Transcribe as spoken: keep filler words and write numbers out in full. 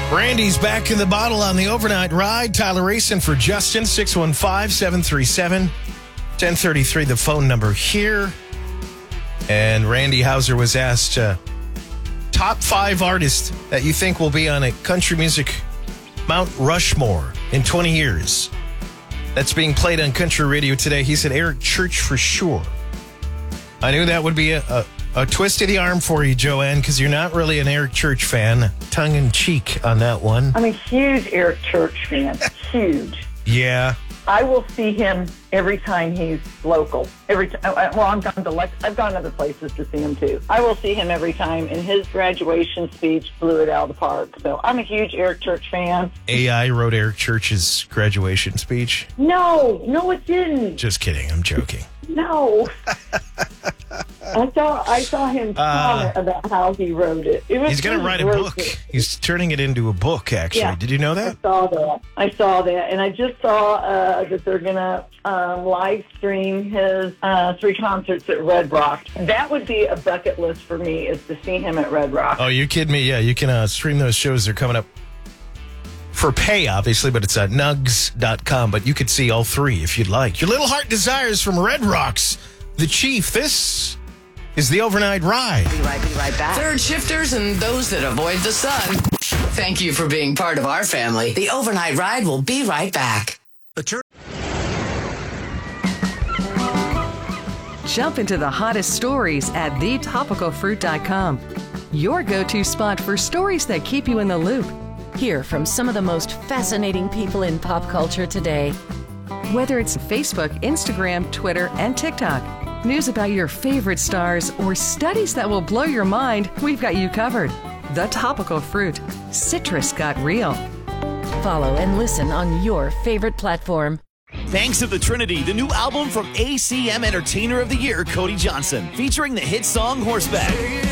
Randy's back in the bottle on the overnight ride. Tyler racing for Justin, six one five, seven three seven, one zero three three, the phone number here. And Randy Hauser was asked, uh, top five artists that you think will be on a country music Mount Rushmore in twenty years. That's being played on country radio today. He said Eric Church for sure. I knew that would be a, a, a twist of the arm for you, Joanne, because you're not really an Eric Church fan. Tongue in cheek on that one. I'm a huge Eric Church fan. Huge. Yeah. I will see him every time he's local. Every time. Well, I'm gone to Lex. I've gone other places to see him too. I will see him every time, and his graduation speech blew it out of the park. So I'm a huge Eric Church fan. A I wrote Eric Church's graduation speech. No, no, it didn't. Just kidding. I'm joking. No. I saw I saw him comment uh, about how he wrote it. it was he's going to write a book. It. He's turning it into a book, actually. Yeah, Did you know that? I saw that. I saw that. And I just saw uh, that they're going to um, live stream his uh, three concerts at Red Rock. That would be a bucket list for me, is to see him at Red Rock. Oh, you kidding me? Yeah, you can uh, stream those shows. They're coming up for pay, obviously, but it's at nugs dot com. But you could see all three if you'd like. Your Little Heart Desires from Red Rocks. The Chief. This is the overnight ride. Be right, be right back. Third shifters and those that avoid the sun. Thank you for being part of our family. The overnight ride will be right back. The tur- Jump into the hottest stories at the topical fruit dot com. Your go-to spot for stories that keep you in the loop. Hear from some of the most fascinating people in pop culture today. Whether it's Facebook, Instagram, Twitter, and TikTok. News about your favorite stars or studies that will blow your mind, we've got you covered. The Topical Fruit. Citrus got real. Follow and listen on your favorite platform. Thanks to the Trinity, the new album from A C M Entertainer of the Year, Cody Johnson, featuring the hit song Horseback.